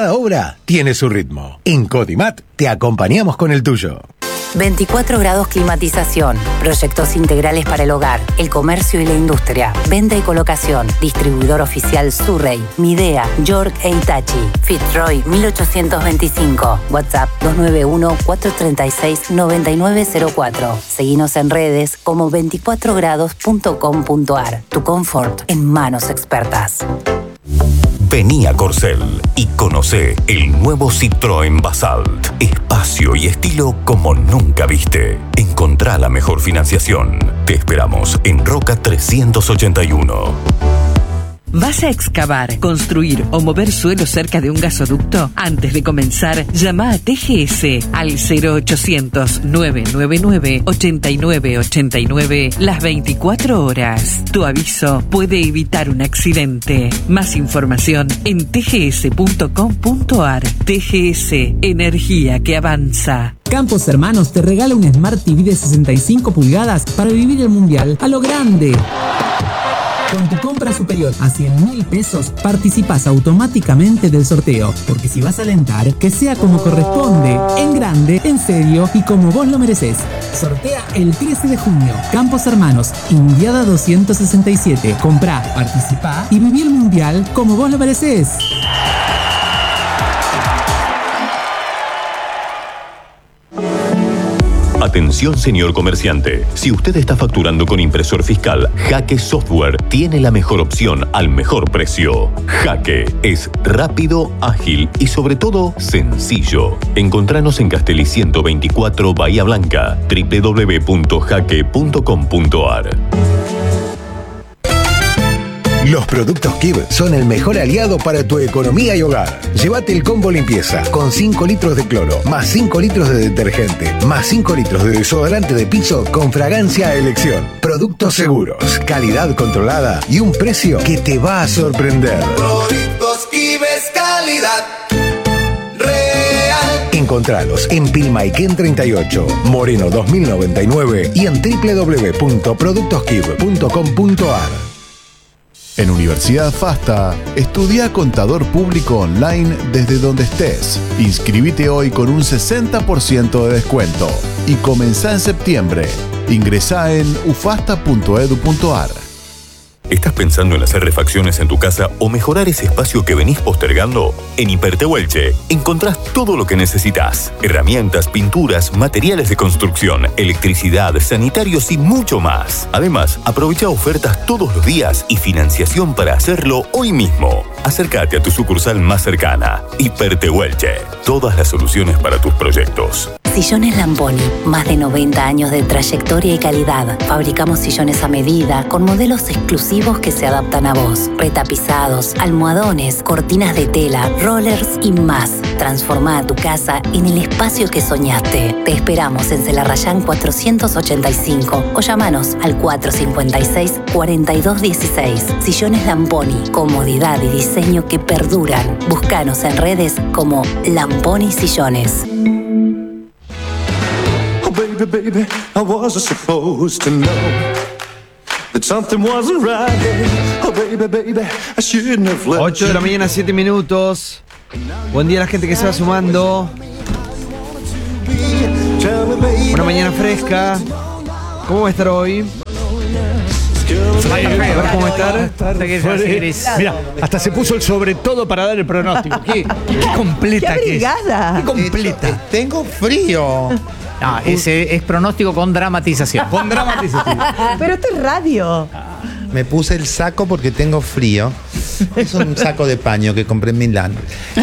cada obra tiene su ritmo. En Codimat te acompañamos con el tuyo. 24 grados climatización, proyectos integrales para el hogar, el comercio y la industria, venta y colocación, distribuidor oficial Surrey, Midea, York e Hitachi, Fitzroy 1825, WhatsApp 291-436-9904. Seguinos en redes como 24grados.com.ar. Tu confort en manos expertas. Vení a Corcel y conocé el nuevo Citroën Basalt. Espacio y estilo como nunca viste. Encontrá la mejor financiación. Te esperamos en Roca 381. ¿Vas a excavar, construir o mover suelo cerca de un gasoducto? Antes de comenzar, llama a TGS al 0800-999-8989 las 24 horas. Tu aviso puede evitar un accidente. Más información en tgs.com.ar. TGS, energía que avanza. Campos Hermanos te regala un Smart TV de 65 pulgadas para vivir el mundial a lo grande. Con tu compra superior a 100.000 pesos, participas automáticamente del sorteo. Porque si vas a alentar, que sea como corresponde, en grande, en serio y como vos lo mereces. Sortea el 13 de junio. Campos Hermanos, Indiada 267. Comprá, participá y viví el mundial como vos lo mereces. Atención, señor comerciante. Si usted está facturando con impresor fiscal, Jaque Software tiene la mejor opción al mejor precio. Jaque es rápido, ágil y sobre todo sencillo. Encontranos en Castelli 124 Bahía Blanca, www.jaque.com.ar. Los productos Kib son el mejor aliado para tu economía y hogar. Llévate el combo limpieza con 5 litros de cloro, más 5 litros de detergente, más 5 litros de desodorante de piso con fragancia a elección. Productos seguros, calidad controlada y un precio que te va a sorprender. Productos Kib es calidad real. Encontralos en Pilmaiquén 38, Moreno 2099 y en www.productoskib.com.ar. En Universidad FASTA, estudia Contador Público online desde donde estés. Inscribite hoy con un 60% de descuento y comenzá en septiembre. Ingresá en ufasta.edu.ar. ¿Estás pensando en hacer refacciones en tu casa o mejorar ese espacio que venís postergando? En Hipertehuelche encontrás todo lo que necesitas. Herramientas, pinturas, materiales de construcción, electricidad, sanitarios y mucho más. Además, aprovecha ofertas todos los días y financiación para hacerlo hoy mismo. Acércate a tu sucursal más cercana. Hipertehuelche. Todas las soluciones para tus proyectos. Sillones Lamponi, más de 90 años de trayectoria y calidad. Fabricamos sillones a medida, con modelos exclusivos que se adaptan a vos. Retapizados, almohadones, cortinas de tela, rollers y más. Transformá tu casa en el espacio que soñaste. Te esperamos en Celarrayán 485 o llamanos al 456-4216. Sillones Lamponi, comodidad y diseño que perduran. Búscanos en redes como Lamponi Sillones. Baby, baby, I wasn't supposed to know that something wasn't right. Oh, baby, baby, I shouldn't have let 8 de la mañana, 7 minutos. Buen día a la gente que se va sumando. Una mañana fresca. ¿Cómo va a estar hoy? A ver cómo va a estar. Mira, hasta se puso el sobre todo para dar el pronóstico. Qué completa que es. Qué completa. Tengo frío. No, ese es pronóstico con dramatización. Con dramatización. Pero esto es radio. Me puse el saco porque tengo frío. Es un saco de paño que compré en Milán.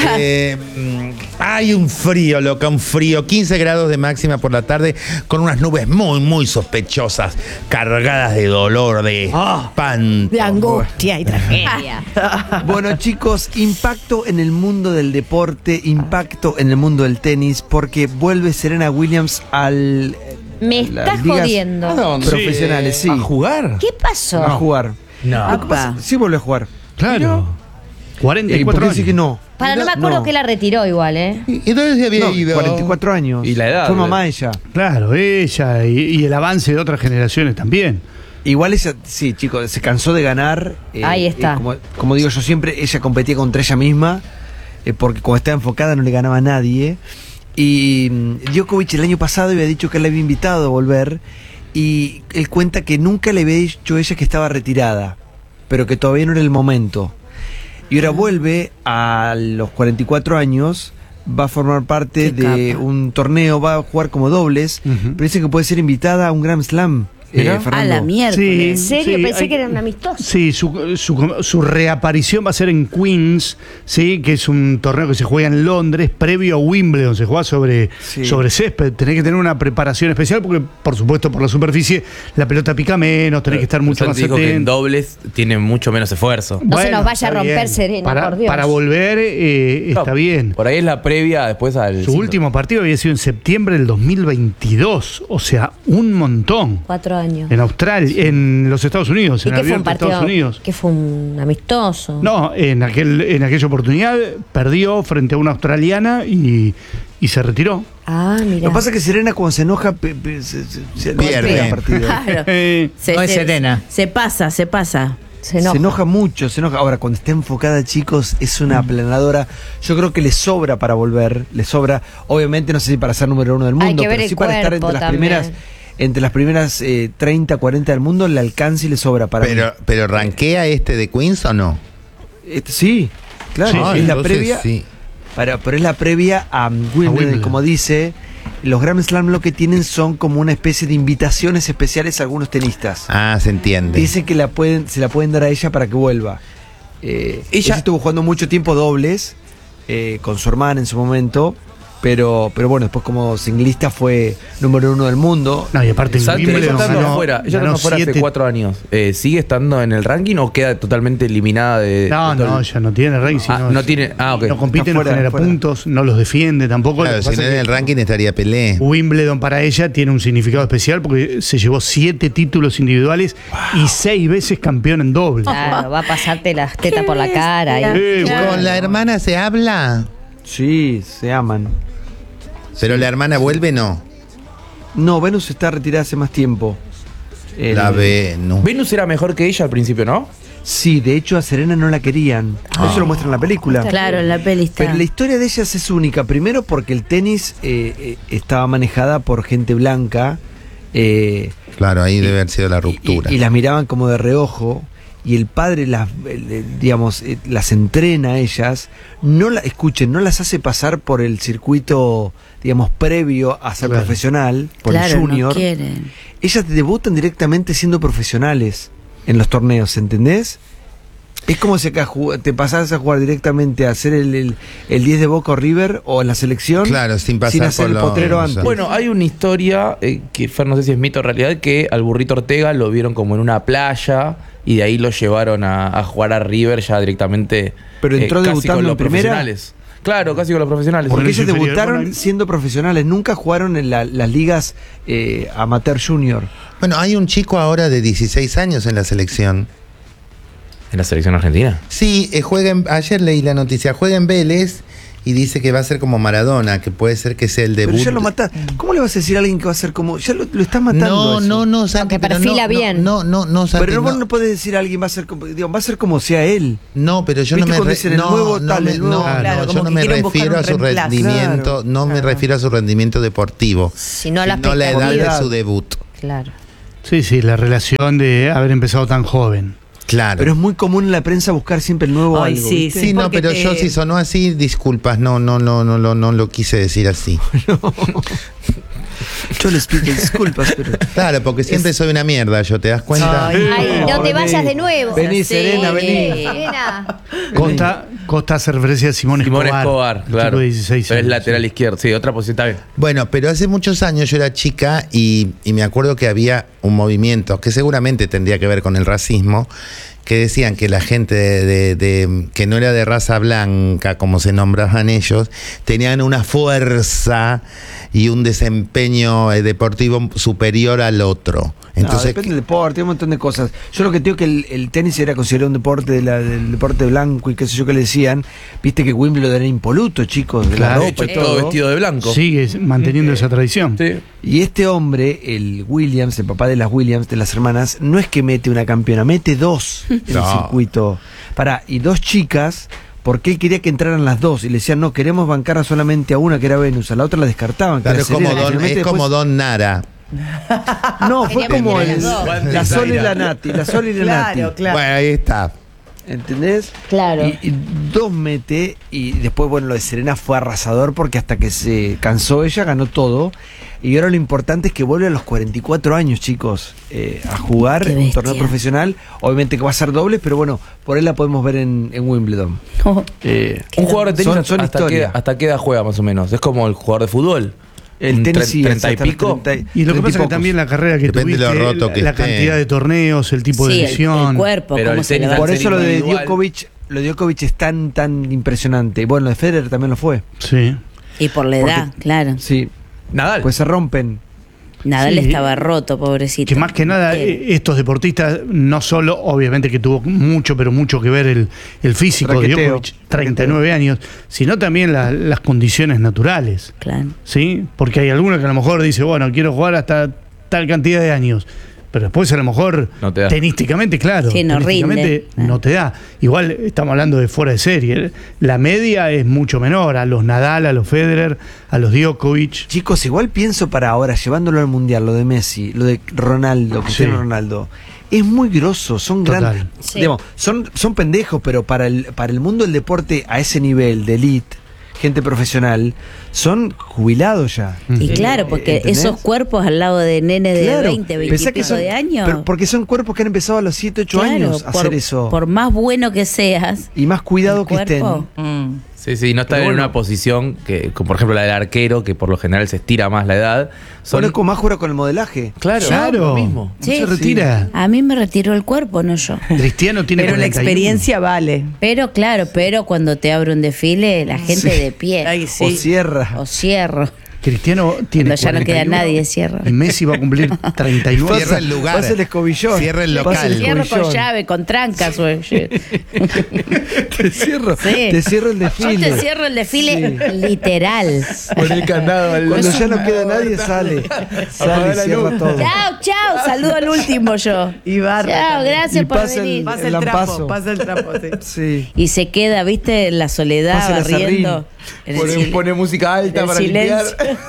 Hay un frío, loca, un frío. 15 grados de máxima por la tarde con unas nubes muy, muy sospechosas, cargadas de dolor, de espanto. De angustia y tragedia. Bueno, chicos, impacto en el mundo del deporte, impacto en el mundo del tenis, porque vuelve Serena Williams al... Me estás jodiendo. Profesionales, sí. ¿A jugar? ¿Qué pasó? A jugar. No. Sí vuelve a jugar. Claro. 44 ¿Por qué años. dice que no? Para, no me acuerdo que la retiró igual, ¿eh? ¿Y dónde se había ido? 44 años. Y la edad. Fue mamá ella. Claro, ella y el avance de otras generaciones también. Igual ella, sí, chicos, se cansó de ganar. Ahí está. Como digo yo siempre, ella competía contra ella misma. porque cuando estaba enfocada no le ganaba a nadie. Y Djokovic el año pasado había dicho que él le había invitado a volver, y él cuenta que nunca le había dicho a ella que estaba retirada, pero que todavía no era el momento. Y ahora vuelve a los 44 años, va a formar parte de un torneo, va a jugar como dobles, pero dice que puede ser invitada a un Grand Slam. A la mierda. Sí, ¿En serio? sí, Pensé que eran amistosos. Sí, su reaparición va a ser en Queens, ¿sí? Que es un torneo que se juega en Londres, previo a Wimbledon, se juega sobre césped. Tenés que tener una preparación especial porque, por supuesto, por la superficie, la pelota pica menos, tenés que estar mucho más dijo atento. que en dobles tiene mucho menos esfuerzo. No se nos vaya a romper bien. Serena, por Dios. Para volver está bien. Por ahí es la previa después al... Su último partido había sido en septiembre del 2022, o sea, un montón. 4 años. En Australia, en los Estados Unidos, ¿Y en qué fue un abierto de partido? Estados Unidos. ¿Qué fue un amistoso? No, en aquella oportunidad perdió frente a una australiana y se retiró. Ah, mira. Lo que pasa es que Serena cuando se enoja se pierde el partido. Claro. No es Serena. Se pasa. Se enoja mucho, se enoja. Ahora, cuando está enfocada, chicos, es una aplanadora. Yo creo que le sobra para volver, le sobra. Obviamente, no sé si para ser número 1 del mundo, Hay que ver pero el sí para estar entre las también. primeras. Entre las primeras 30, 40 del mundo le alcanza y le sobra para mí. Pero ¿ranquea de Queens o no? Sí, claro, Sí, es la entonces, previa. sí. Pero es la previa a Wimbledon, como dice. Los Grand Slam lo que tienen son como una especie de invitaciones especiales a algunos tenistas. Ah, se entiende. Dicen que se la pueden dar a ella para que vuelva. Ella estuvo jugando mucho tiempo dobles con su hermana en su momento. Pero bueno, después como singlista fue número 1 del mundo. No, y aparte Ella estando afuera hace 4 años. ¿Sigue estando en el ranking o queda totalmente eliminada de...? No, ya no tiene ranking. No tiene... ok. No compite, no genera puntos, no los defiende tampoco. Claro, si no en el ranking estaría Pelé. Wimbledon para ella tiene un significado especial porque se llevó 7 títulos individuales y 6 veces campeón en doble. Claro, va a pasarte las tetas por la cara. ¿Con la hermana se habla? Sí, se aman. ¿Pero la hermana vuelve no? No, Venus está retirada hace más tiempo. La Venus. Venus era mejor que ella al principio, ¿no? Sí, de hecho a Serena no la querían. Eso lo muestra en la película. Claro, en la peli está. Pero la historia de ellas es única. Primero porque el tenis estaba manejada por gente blanca. Claro, ahí debe haber sido la ruptura. Y las miraban como de reojo. Y el padre las entrena a ellas, no las hace pasar por el circuito, digamos, previo a ser profesional, por el junior. No quieren. Ellas debutan directamente siendo profesionales en los torneos, ¿entendés? Es como si acá te pasás a jugar directamente a hacer el 10 de Boca o River o en la selección. Claro, sin pasar sin hacer por el potrero antes. Bueno, hay una historia que Fer, no sé si es mito o realidad, que al Burrito Ortega lo vieron como en una playa y de ahí lo llevaron a jugar a River ya directamente. Pero entró casi debutando con los en primera. profesionales. Claro, casi con los profesionales. Porque ellos debutaron siendo profesionales, nunca jugaron en las ligas amateur junior. Bueno, hay un chico ahora de 16 años en la selección. ¿En la selección argentina? Sí, ayer leí la noticia, juega en Vélez y dice que va a ser como Maradona, que puede ser que sea el debut. Pero ya lo matás. ¿Cómo le vas a decir a alguien que va a ser como...? Ya lo estás matando. No, Santi, que perfila bien. No, Santi, pero vos no podés decir a alguien va a ser como sea él. No, pero yo no me refiero a su rendimiento, no me refiero a su rendimiento deportivo, sino a la edad de su debut. Claro. Sí, la relación de haber empezado tan joven. Claro. Pero es muy común en la prensa buscar siempre el nuevo algo. Sí, no, pero yo si sonó así, disculpas, no lo quise decir así. Yo les pido disculpas, pero... Claro, porque siempre soy una mierda, ¿te das cuenta? Ay, no te vayas de nuevo. Vení, Serena, vení. Serena. Costa hace referencia a Simón Escobar, claro. De 16 pero es años, lateral izquierdo, sí, otra posición también. Bueno, pero hace muchos años yo era chica y me acuerdo que había un movimiento que seguramente tendría que ver con el racismo, que decían que la gente que no era de raza blanca, como se nombraban ellos, tenían una fuerza y un desempeño deportivo superior al otro. Entonces, depende del deporte, hay un montón de cosas. Yo lo que digo que el tenis era considerado un deporte del deporte blanco y qué sé yo que le decían. Viste que Wimbledon era impoluto, chicos, de la ropa y todo vestido de blanco. Sigue manteniendo esa tradición. Sí. Y este hombre, el Williams, el papá de las Williams, de las hermanas, no es que mete una campeona, mete 2 en el circuito. Y 2 chicas, porque él quería que entraran las dos y le decían, no, queremos bancar solamente a una que era Venus, a la otra la descartaban. Claro, que es era como, Serena. Don, Finalmente es como después- Don Nara. No, fue Quería como meter a las dos. la Sol y la Nati, la Sol y la Nati. Bueno, ahí está. ¿Entendés? Claro. Y dos mete y después, bueno, lo de Serena fue arrasador porque hasta que se cansó ella ganó todo. Y ahora lo importante es que vuelve a los 44 años, chicos, a jugar Qué un bestia. torneo profesional. Obviamente que va a ser doble, pero bueno, por él la podemos ver en Wimbledon. Un jugador de tenis son hasta, historia. hasta qué edad juega más o menos. Es como el jugador de fútbol. El tenis sí, 30 y hasta los pico. 30 Y lo que 30 pasa es que pocos. también la carrera que Depende de tuviste, lo roto que la esté. cantidad de torneos, el tipo de Sí, lesión. el cuerpo, Pero cómo el se tenis levanta. Por eso lo de individual. Djokovic es tan impresionante. Bueno, lo de Federer también lo fue. Sí. Y por la edad, claro. Sí. Nadal. Pues se rompen. Nadal Sí. estaba roto, pobrecito. Que más que nada, estos deportistas, no solo, obviamente que tuvo mucho, pero mucho que ver el físico de Raqueteo. Djokovic, 39 años, sino también las condiciones naturales. Claro. ¿Sí? Porque hay algunos que a lo mejor dice, bueno, quiero jugar hasta tal cantidad de años. Pero después a lo mejor, No te da. tenísticamente, claro, Sí, no tenísticamente rinde. no te da. Igual estamos hablando de fuera de serie. La media es mucho menor a los Nadal, a los Federer, a los Djokovic. Chicos, igual pienso para ahora, llevándolo al Mundial, lo de Messi, lo de Ronaldo, Cristiano Sí. Ronaldo, es muy grosso, son Total. grandes. Sí. Digamos, son pendejos, pero para el mundo del deporte a ese nivel, de elite, gente profesional, son jubilados ya. Y claro, porque ¿Entendés? esos cuerpos al lado de nene de Claro, 20, 20 pensá y que pico son- de años. pero porque son cuerpos que han empezado a los 7, 8 Claro, años a hacer eso. Por más bueno que seas, Y más cuidado el que estén. cuerpo, Sí, no están Pero en bueno. una posición que, como por ejemplo la del arquero, que por lo general se estira más la edad. Son, Bueno, como más jura con el modelaje. claro, lo mismo. No Sí, se retira. a mí me retiró el cuerpo, no yo. Cristiano tiene Pero la 41. experiencia vale. Pero claro, pero cuando te abre un desfile, la gente Sí. de pie. Ay, sí. O cierra. O cierro. Cristiano tiene Cuando ya no queda 41, nadie, cierra. y Messi va a cumplir 39. Cierra el lugar. Pasa el escobillón. Cierra el Pasa el local. Cierro con escobillón. llave, con trancas. oye. Te cierro, Sí. te cierro el desfile. Yo te cierro el desfile literal. Con el candado al Cuando ya no queda nadie, sale. Sale y cierra todo. Chao, chao. Saludo al último yo. Y barra. Chao, gracias Y por pasa el- venir. Pasa el el trapo, lampazo. pasa el trapo, sí. Sí. Y se queda, viste, en la soledad Pasa el barriendo. En el sil- Pone música alta el para silencio. limpiar.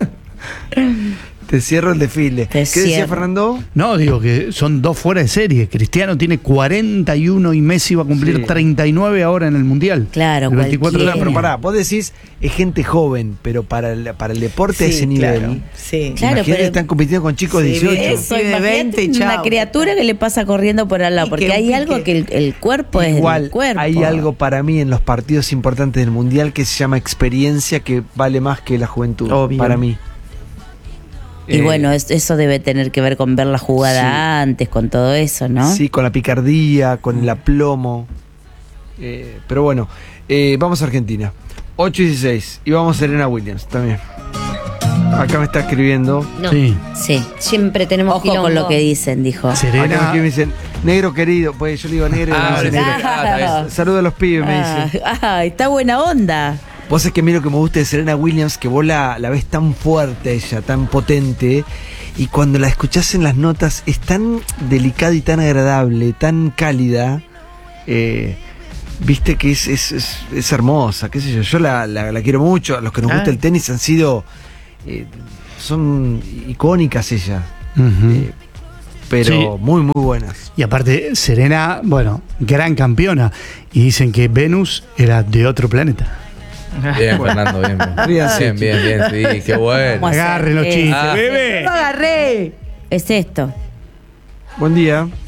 Te cierro el desfile. Te ¿Qué decía cierro. Fernando? No, digo que son dos fuera de serie. Cristiano tiene 41 y Messi va a cumplir Sí. 39 ahora en el Mundial. Claro, el 24 de cualquiera. Pero junio. pará, vos decís, es gente joven, pero para el deporte a ese nivel. Claro, sí. Claro, Imagínate pero- que están compitiendo con chicos de Sí, 18. Eso, Sí, de imagínate 20 y una chao. criatura que le pasa corriendo por al lado, Y porque que hay un algo pique. que el cuerpo es Igual el cuerpo. hay algo para mí en los partidos importantes del Mundial que se llama experiencia que vale más que la juventud. Obvio. Para mí. Y bueno, eso debe tener que ver con ver la jugada antes, con todo eso, ¿no? Sí, con la picardía, con el aplomo. Pero bueno, vamos a Argentina. 8:16. Y vamos a Serena Williams también. Acá me está escribiendo. No. Sí. Sí. Siempre tenemos Ojo con quilombo. lo que dicen, dijo. Acá me Serena. escriben y me dicen, negro querido. Pues yo le digo negro y Ah, me dicen vale, negro. sí. está bien. Saludos a los pibes, me dicen. Está buena onda. Vos es que a mí lo que me gusta de Serena Williams, que vos la ves tan fuerte ella, tan potente, y cuando la escuchás en las notas es tan delicada y tan agradable, tan cálida, viste que es hermosa, qué sé yo. Yo la quiero mucho, a los que nos gusta el tenis han sido, son icónicas ella, Ujú. pero Sí. muy buenas. Y aparte, Serena, bueno, gran campeona. Y dicen que Venus era de otro planeta. Bien, Fernando, bien. Ríanse, Bien, sí, qué bueno. ¿Cómo hacer? Agarren los chistes, Ah. bebé. ¡Lo agarré! Es esto. Buen día.